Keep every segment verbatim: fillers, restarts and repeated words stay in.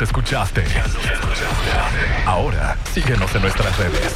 nos escuchaste. Ya nos escuchaste. Ahora, síguenos en nuestras redes.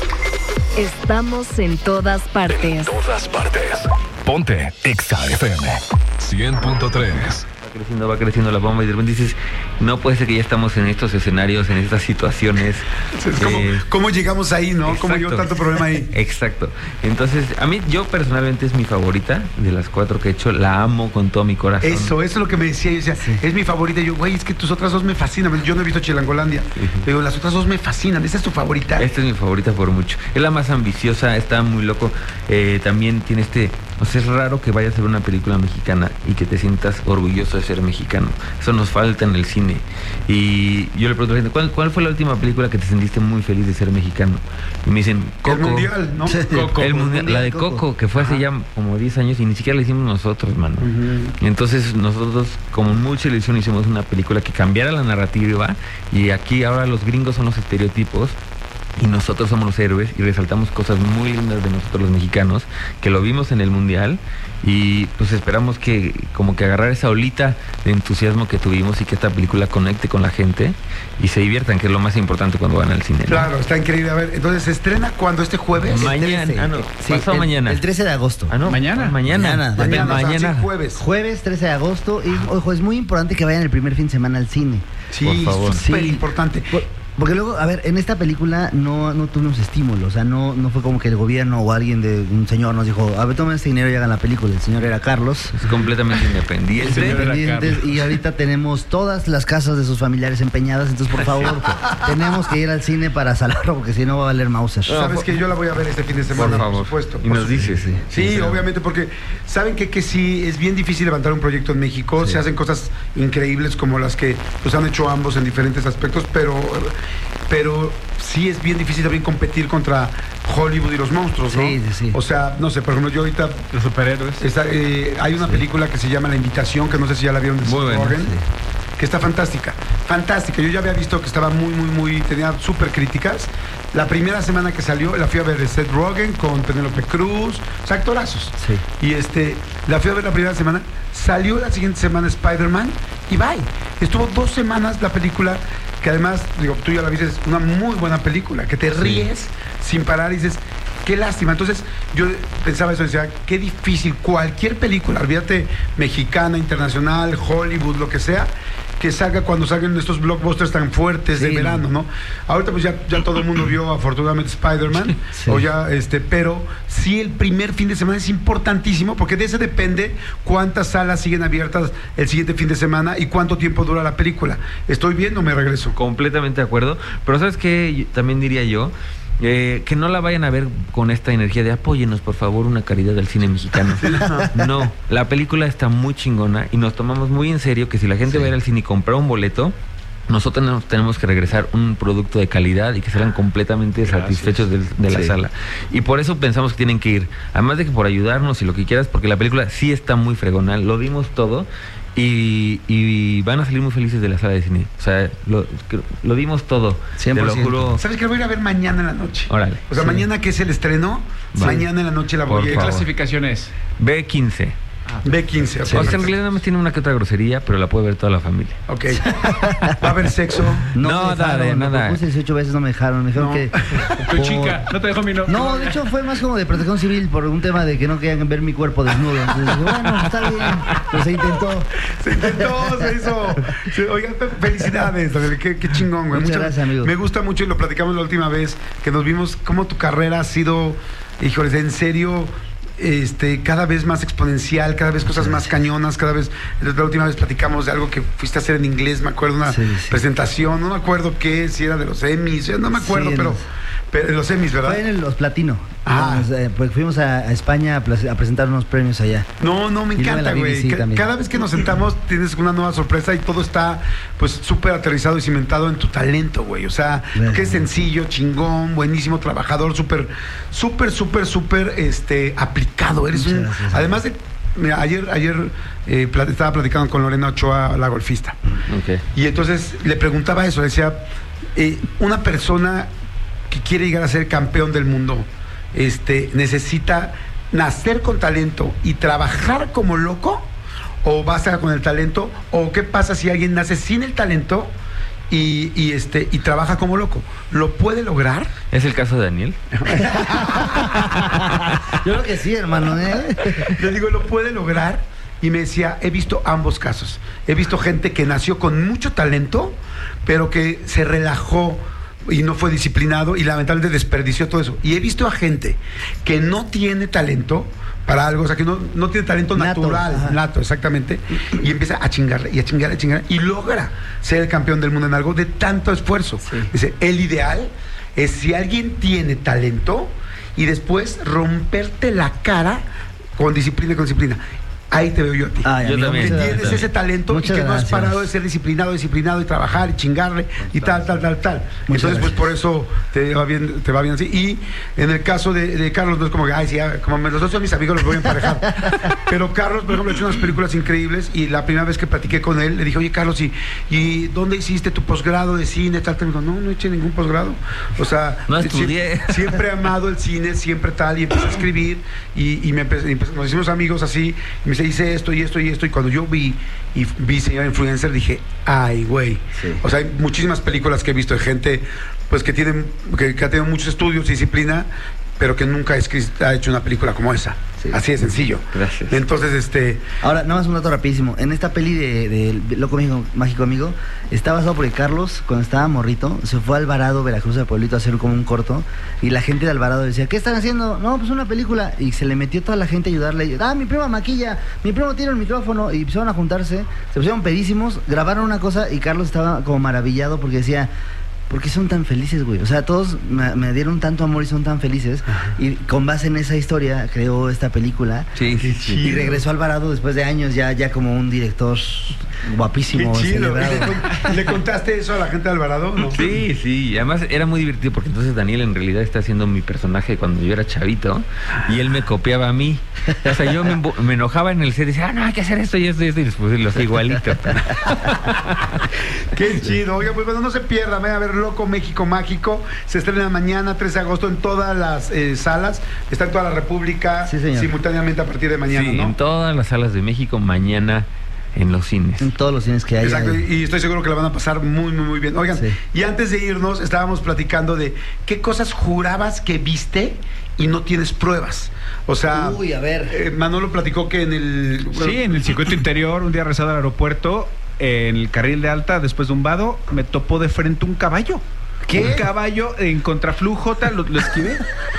Estamos en todas partes. En todas partes. Ponte Exa F M cien punto tres. Va creciendo, va creciendo la bomba y de repente dices, no puede ser que ya estamos en estos escenarios, en estas situaciones. ¿Cómo, eh, ¿Cómo llegamos ahí, no? exacto. ¿Cómo llegó tanto problema ahí? Exacto. Entonces, a mí, yo personalmente es mi favorita de las cuatro que he hecho. La amo con todo mi corazón. Eso, eso es lo que me decía. Yo decía, sí. es mi favorita. Y yo, güey, es que tus otras dos me fascinan. Yo no he visto Chilangolandia. Sí. Pero las otras dos me fascinan. ¿Esa es tu favorita? Esta es mi favorita por mucho. Es la más ambiciosa, está muy loco. Eh, también tiene este... O sea, es raro que vayas a ver una película mexicana y que te sientas orgulloso de ser mexicano. Eso nos falta en el cine. Y yo le pregunto a la gente, ¿cuál, ¿cuál fue la última película que te sentiste muy feliz de ser mexicano? Y me dicen, Coco. El Mundial, ¿no? Coco. El mundial, la de Coco, Coco que fue hace Ajá. ya como diez años y ni siquiera la hicimos nosotros, mano. Uh-huh. Entonces nosotros, con mucha ilusión, hicimos una película que cambiara la narrativa y aquí ahora los gringos son los estereotipos. Y nosotros somos los héroes y resaltamos cosas muy lindas de nosotros los mexicanos, que lo vimos en el Mundial y pues esperamos que como que agarrar esa olita de entusiasmo que tuvimos y que esta película conecte con la gente y se diviertan, que es lo más importante cuando van al cine, ¿no? Claro, está increíble. A ver, entonces se estrena cuando este jueves. Mañana, ah, no, sí, pasó el, mañana. El trece de agosto. Ah, no, mañana. Mañana. Mañana, mañana, mañana. O sea, sí, jueves. Jueves trece de agosto y ojo, es muy importante que vayan el primer fin de semana al cine. Sí, por favor. súper sí. importante. Por, Porque luego, a ver, en esta película no, no tuvimos estímulo, o sea, no, no fue como que el gobierno o alguien de un señor nos dijo, a ver, tomen este dinero y hagan la película. El señor era Carlos. Es completamente independiente. Independientes, y ahorita tenemos todas las casas de sus familiares empeñadas, entonces por favor, tenemos que ir al cine para salvarlo, porque si no va a valer Mauser. No, Sabes que yo la voy a ver este fin de semana, por, favor. por supuesto. Y por nos dices, sí. Sí, sí, obviamente, porque saben que, que sí, es bien difícil levantar un proyecto en México, sí. Se hacen cosas increíbles como las que pues, han hecho ambos en diferentes aspectos, pero... pero sí es bien difícil también competir contra Hollywood y los monstruos, ¿no? Sí, sí, sí. O sea, no sé, por ejemplo, yo ahorita... Los superhéroes. Está, eh, hay una sí. película que se llama La Invitación, que no sé si ya la vieron de Seth Rogen, sí. que está fantástica, fantástica. Yo ya había visto que estaba muy, muy, muy... tenía súper críticas. La primera semana que salió, la fui a ver de Seth Rogen con Penélope Cruz, o sea, actorazos. Sí. Y este, la fui a ver la primera semana, salió la siguiente semana Spider-Man y bye. Estuvo dos semanas la película, que además, digo, tú ya la viste, es una muy buena película, que te ríes sí. sin parar y dices, qué lástima. Entonces, yo pensaba eso, decía, qué difícil, cualquier película, olvídate, mexicana, internacional, Hollywood, lo que sea, que salga cuando salgan estos blockbusters tan fuertes sí, de verano, ¿no? Ahorita pues ya, ya todo el mundo vio afortunadamente Spider-Man, sí. o ya, este, pero sí el primer fin de semana es importantísimo, porque de ese depende cuántas salas siguen abiertas el siguiente fin de semana y cuánto tiempo dura la película. ¿Estoy bien o me regreso? Completamente de acuerdo, pero ¿sabes qué? También diría yo, Eh, que no la vayan a ver con esta energía de apóyenos por favor una caridad del cine mexicano. No, la película está muy chingona y nos tomamos muy en serio que si la gente sí. va a ir al cine y comprar un boleto, nosotros nos tenemos que regresar un producto de calidad y que serán completamente Gracias. satisfechos de, de la sí. sala. Y por eso pensamos que tienen que ir, además de que por ayudarnos y lo que quieras, porque la película sí está muy fregona, lo dimos todo. Y, y van a salir muy felices de la sala de cine. O sea, lo, lo dimos todo. cien por ciento. Te lo juro. ¿Sabes qué? Lo voy a ir a ver mañana en la noche. Órale. O sea, sí. mañana que es el estreno, sí. mañana en la noche la voy a ir. ¿Qué clasificación es? B quince. Ah, B quince. Okay. O sea, en realidad nada más tiene una que otra grosería, pero la puede ver toda la familia. Ok. ¿Va a haber sexo? No, no nada, de nada. Puse dieciocho veces, no me dejaron. Me dijeron no. que... Tu por... chica, no te dejó mi no. No, de hecho fue más como de protección civil por un tema de que no querían ver mi cuerpo desnudo. Entonces, bueno, está bien. Pero se intentó. Se intentó, se hizo. Se, oigan, felicidades. Qué, qué chingón, güey. Muchas Mucho, gracias, amigo. Me gusta mucho y lo platicamos la última vez que nos vimos cómo tu carrera ha sido, híjoles, en serio... Este, cada vez más exponencial, cada vez cosas más cañonas, cada vez, la última vez platicamos de algo que fuiste a hacer en inglés, me acuerdo, una sí, sí. presentación, no me acuerdo qué, si era de los Emmys, no me acuerdo, sí, pero, los... pero de los Emmys, ¿verdad? Fue en los Platino. Ah. Nos, eh, pues fuimos a, a España a, a presentar unos premios allá. No, no, me encanta, güey. Cada vez que nos sentamos tienes una nueva sorpresa y todo está pues súper aterrizado y cimentado en tu talento, güey. O sea, que es sencillo, chingón, buenísimo, trabajador, súper, súper, súper, súper este, aplicado. Eres un, gracias, además de mira, ayer, ayer eh, plat, estaba platicando con Lorena Ochoa, la golfista. Okay. Y entonces le preguntaba eso, le decía, eh, una persona que quiere llegar a ser campeón del mundo, Este, necesita nacer con talento y trabajar como loco, o basta con el talento, o qué pasa si alguien nace sin el talento y, y, este, y trabaja como loco. ¿Lo puede lograr? ¿Es el caso de Daniel? Yo creo que sí, hermano, ¿eh? Le digo, ¿lo puede lograr? Y me decía, he visto ambos casos. He visto gente que nació con mucho talento, pero que se relajó y no fue disciplinado y lamentablemente desperdició todo eso. Y he visto a gente que no tiene talento para algo, o sea, que no, no tiene talento Nato, natural, ajá. nato, exactamente, y empieza a chingarle, y a chingarle, a chingarle, y logra ser el campeón del mundo en algo de tanto esfuerzo. Sí. Dice, el ideal es si alguien tiene talento y después romperte la cara con disciplina y con disciplina. Ahí te veo yo a ti. Ay, Yo amigo, también. Que muchas tienes gracias. ese talento Muchas y que no has gracias. parado de ser disciplinado, disciplinado y trabajar y chingarle y tal, tal, tal, tal. Muchas Entonces, pues gracias. por eso te va bien, te va bien así. Y en el caso de, de Carlos, no es como que, ay, sí, ya, como me- los dos son mis amigos, los voy a emparejar. Pero Carlos, por ejemplo, ha hecho unas películas increíbles y la primera vez que platiqué con él, le dije, oye, Carlos, ¿y, y dónde hiciste tu posgrado de cine? Tal, tal. Me dijo, no, no hice ningún posgrado. O sea, No sie- estudié. siempre he amado el cine, siempre tal, y empecé a escribir y, y me empe- empe- nos hicimos amigos así, y me dice, hice esto y esto y esto, y cuando yo vi y vi Señor Influencer, dije, ay, güey. Sí. O sea, hay muchísimas películas que he visto de gente pues que tienen, que, que ha tenido muchos estudios y disciplina, pero que nunca ha, escri- ha hecho una película como esa. Sí. Así de sencillo. Gracias. Entonces, este, Ahora, nada más un dato rapidísimo. En esta peli de, de Loco Mágico, Mágico Amigo, está basado porque Carlos, cuando estaba morrito, se fue a Alvarado, Veracruz, al pueblito, a hacer como un corto. Y la gente de Alvarado decía, ¿qué están haciendo? No, pues una película. Y se le metió toda la gente a ayudarle. Ah, mi prima maquilla, mi primo tiene el micrófono. Y empezaron a juntarse, se pusieron pedísimos, grabaron una cosa y Carlos estaba como maravillado porque decía... ¿Por qué son tan felices, güey? O sea, todos me, me dieron tanto amor y son tan felices. Y con base en esa historia creó esta película. Sí, sí, sí. Y regresó a Alvarado después de años ya, ya como un director qué guapísimo, chido. celebrado. ¿Le, con- ¿Le contaste eso a la gente de Alvarado? ¿No? Sí, sí, y además era muy divertido porque entonces Daniel en realidad está haciendo mi personaje cuando yo era chavito y él me copiaba a mí. O sea, yo me, embo- me enojaba en el set y decía, ah, no, hay que hacer esto y esto y esto y después lo hacía igualito. Qué chido. Oiga, pues bueno, no se pierdan, vayan a ver Loco México Mágico. Se estrena mañana, trece de agosto, en todas las eh, salas. Está en toda la República, Sí, señor. simultáneamente a partir de mañana, Sí, ¿no? en todas las salas de México mañana en los cines. En todos los cines que hay. Exacto, hay. y estoy seguro que la van a pasar muy, muy, muy bien. Oigan, Sí. y antes de irnos, estábamos platicando de qué cosas jurabas que viste y no tienes pruebas. O sea, Uy, a ver. eh, Manolo platicó que en el... Sí, en el circuito interior, un día rezado al aeropuerto, en el carril de alta, después de un vado, me topó de frente un caballo. ¿Qué? Un caballo en contraflujo, tal, lo, lo esquivé.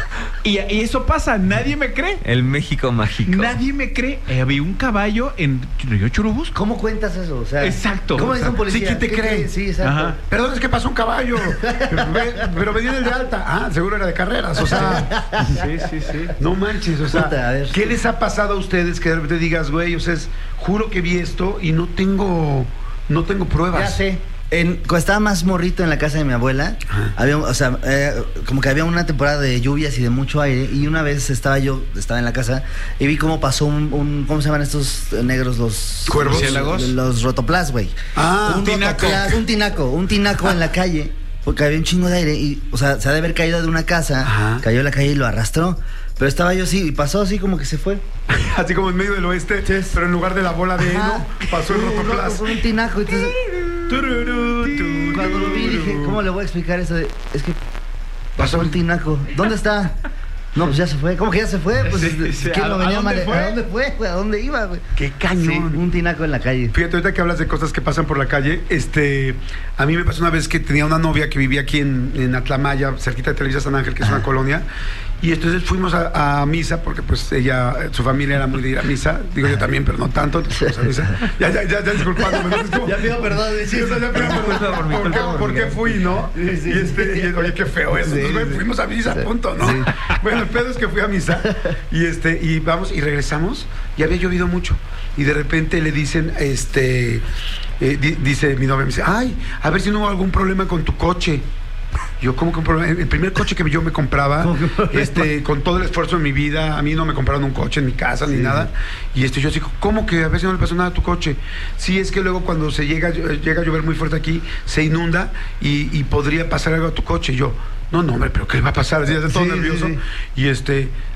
Y, y eso pasa, nadie me cree. El México Mágico. Nadie me cree. Eh, vi un caballo en Río Churubusco. ¿Cómo cuentas eso? O sea, Exacto. ¿Cómo dice un policía? Sí, ¿quién te ¿Qué cree? cree? Sí, exacto. Ajá. Perdón, es que pasó un caballo. Ve- pero venía en el de alta. Ah, seguro era de carreras. O sea, Sí, sí, sí. no manches. O sea, Puta, a ver. ¿qué les ha pasado a ustedes que de repente digas, güey, o sea, es- juro que vi esto y no tengo, no tengo pruebas? Ya sé. En, cuando estaba más morrito en la casa de mi abuela, había, o sea, eh, como que había una temporada de lluvias y de mucho aire. Y una vez estaba yo, estaba en la casa y vi cómo pasó un, un ¿cómo se llaman estos negros? Los ¿Cuervos? ¿Murciélagos? Los rotoplas, güey. Ah, un un tinaco. rotoplas, un tinaco, un tinaco en la calle. Porque había un chingo de aire y, o sea, se ha de haber caído de una casa, Ajá. cayó en la calle y lo arrastró. Pero estaba yo así y pasó así como que se fue. Así como en medio del oeste, pero en lugar de la bola de heno, Ajá. pasó el Un roto- rotoplas. Fue un tinaco. Entonces, Tururú, tu, cuando lo vi dije, tururú. ¿cómo le voy a explicar eso? de- es que Pasó pasó un el- tinaco. ¿Dónde está? No, pues ya se fue. ¿Cómo que ya se fue? Pues, Sí, sí. ¿quién ¿A- lo a venía dónde mane- fue? ¿A dónde fue? güey? ¿A dónde iba, güey? Qué Sí, cañón. un tinaco en la calle. Fíjate, ahorita que hablas de cosas que pasan por la calle, este, a mí me pasó una vez que tenía una novia que vivía aquí en, en Atlamaya, cerquita de Televisa San Ángel, que es una colonia, y entonces fuimos a, a misa, porque pues ella, su familia era muy de ir a misa, digo yo también, pero no tanto, entonces fuimos a misa. Ya, ya, ya, ya disculpándome, ¿no? Es como- Ya pido perdón, Sí, o sea, ya pido perdón, por mi ¿por qué, culpa, por por mi qué culpa. fui, no? Sí, sí, y este, sí. y, oye, qué feo eso, Sí, entonces, güey, sí. fuimos a misa, Sí. punto, ¿no? Sí. Bueno, el pedo es que fui a misa, y este, y vamos, y regresamos, y había llovido mucho, y de repente le dicen, este, eh, di- dice mi novia, me dice, ay, a ver si no hubo algún problema con tu coche. Yo, ¿cómo que un problema? El primer coche que yo me compraba, ¿Cómo que un problema? este, con todo el esfuerzo de mi vida, a mí no me compraron un coche en mi casa ni nada. Y este, yo así, ¿cómo que a ver si no le pasó nada a tu coche? Sí, es que luego cuando se llega, llega a llover muy fuerte aquí, se inunda y, y podría pasar algo a tu coche. Y yo, no, no, hombre, pero ¿qué le va a pasar? Así, ya está todo Sí, nervioso. sí, sí. Y este,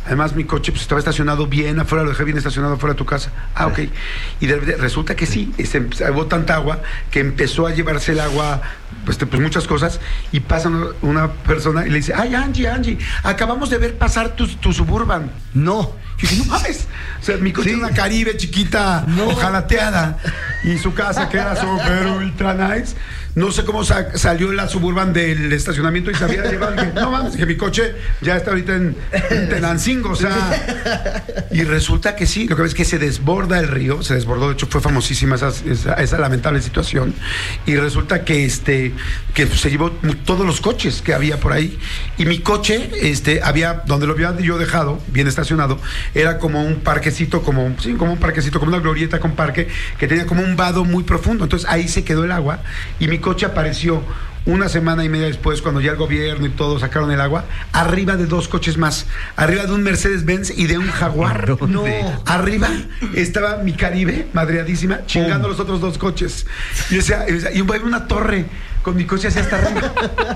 Además, mi coche pues, estaba estacionado bien afuera, lo dejé bien estacionado afuera de tu casa. Ah, ok. Y de, de, resulta que sí, este, hubo tanta agua que empezó a llevarse el agua, pues, pues muchas cosas, y pasa una, una persona y le dice, ay, Angie, Angie, acabamos de ver pasar tu, tu Suburban. No. Y dije, no mames. O sea, mi coche Sí. era una Caribe chiquita, No. ojalateada. Y su casa, que era super ultra nice. No sé cómo sa- salió la Suburban del estacionamiento y se había llevado. Dije, no mames, que mi coche ya está ahorita en, en Tenancingo, o sea. Y resulta que sí, lo que ves es que se desborda el río, se desbordó, de hecho fue famosísima esa, esa, esa lamentable situación. Y resulta que este que se llevó todos los coches que había por ahí. Y mi coche, este, había, donde lo había yo dejado, bien estacionado, era como un parquecito, como, sí, como un parquecito, como una glorieta con parque, que tenía como un vado muy profundo. Entonces ahí se quedó el agua y mi coche apareció una semana y media después, cuando ya el gobierno y todo sacaron el agua, arriba de dos coches más, arriba de un Mercedes-Benz y de un Jaguar. No. Arriba estaba mi Caribe, madreadísima, chingando los otros dos coches. Y decía, y, decía, y un- una torre con mi coche hacia hasta arriba.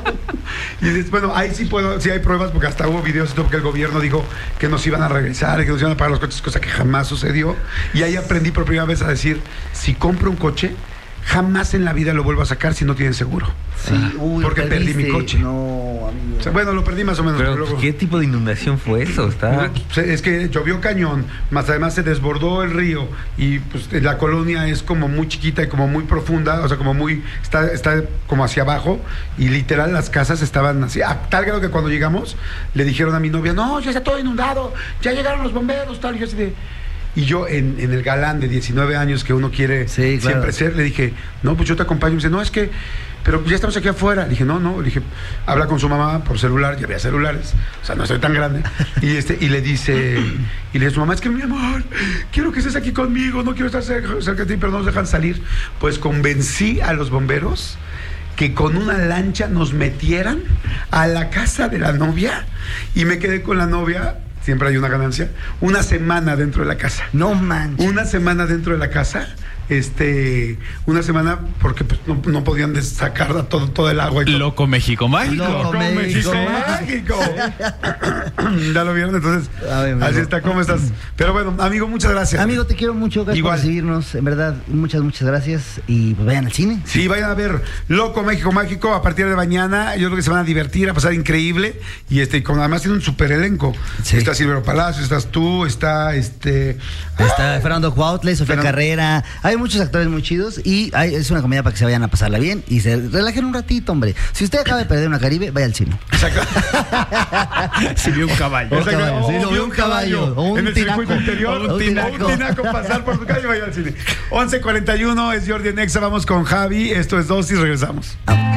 Y dices, bueno, ahí sí puedo, sí hay pruebas, porque hasta hubo videos y todo, porque el gobierno dijo que nos iban a regresar, que nos iban a pagar los coches, cosa que jamás sucedió. Y ahí aprendí por primera vez a decir, si compro un coche, jamás en la vida lo vuelvo a sacar si no tienen seguro. Sí, uy, Porque perdí mi perdiste. coche. No, amigo. O sea, bueno, lo perdí más o menos. Pero, pero luego- ¿qué tipo de inundación fue eso? Está... No, es que llovió cañón, más además se desbordó el río y pues la colonia es como muy chiquita y como muy profunda, o sea, como muy, está, está como hacia abajo y literal las casas estaban así, a tal grado que cuando llegamos le dijeron a mi novia, no, ya está todo inundado, ya llegaron los bomberos, tal, y yo así de... Y yo en, en el galán de diecinueve años que uno quiere Sí, claro. siempre ser, le dije, no, pues yo te acompaño. Y me dice, no, es que, pero ya estamos aquí afuera. Le dije, no, no, le dije, habla con su mamá por celular, ya había celulares, o sea, no soy tan grande. Y este, y le dice, y le dice, su mamá, es que mi amor, quiero que estés aquí conmigo, no quiero estar cerca, cerca de ti, pero no nos dejan salir. Pues convencí a los bomberos que con una lancha nos metieran a la casa de la novia y me quedé con la novia. Siempre hay una ganancia. Una semana dentro de la casa. No manches. Una semana dentro de la casa. Este, una semana porque pues, no, no podían des- sacar a todo, todo el agua y todo. Loco México Mágico. Loco México Mágico. Ya lo vieron, entonces. A ver, amigo. Así está, ¿cómo estás? Pero bueno, amigo, muchas gracias. Amigo, te quiero mucho. Gracias Igual. por recibirnos. En verdad, muchas, muchas gracias. Y pues vayan al cine. Sí, vayan a ver Loco México Mágico a partir de mañana. Yo creo que se van a divertir, a pasar increíble. Y este, con además tiene un super elenco. Sí. Está Silvero Palacios, estás tú, está este. Está Fernando Cuautle, Sofía Fernando- Carrera. Hay muchos actores muy chidos y hay- es una comedia para que se vayan a pasarla bien y se relajen un ratito, hombre. Si usted acaba de perder una Caribe, vaya al cine. Si vio un caballo. Un caballo, sí, O lo vio un caballo, o un en el tinaco. circuito interior, O un tinaco. o un tinaco pasar por tu calle y vaya al cine. once cuarenta y uno es Jordi en Exa, vamos con Javi. Esto es Dosis, regresamos. Ah.